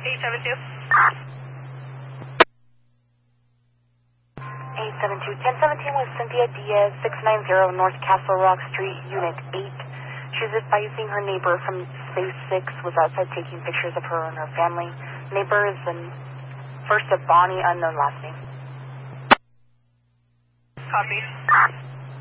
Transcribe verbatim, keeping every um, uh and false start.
eight seven two. eight seven two, ten seventeen with Cynthia Diaz, six nine zero North Castle Rock Street, Unit eight. She's advising her neighbor from Space six was outside taking pictures of her and her family. Neighbor is the first of Bonnie, unknown last name. Copy.